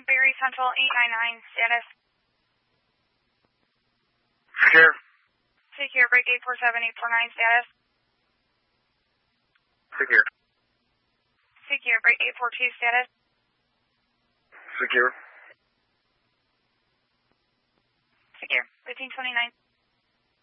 Berry Central 899, status. Secure. Secure, break 847-849, status. Secure. Secure, break 842, status. Secure. Secure, 1529.